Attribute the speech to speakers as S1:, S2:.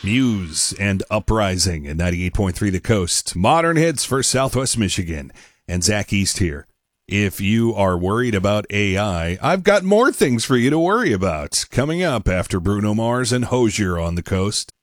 S1: Muse and Uprising at 98.3 The Coast. Modern hits for Southwest Michigan. And Zach East here. If you are worried about AI, I've got more things for you to worry about. Coming up after Bruno Mars and Hozier on The Coast.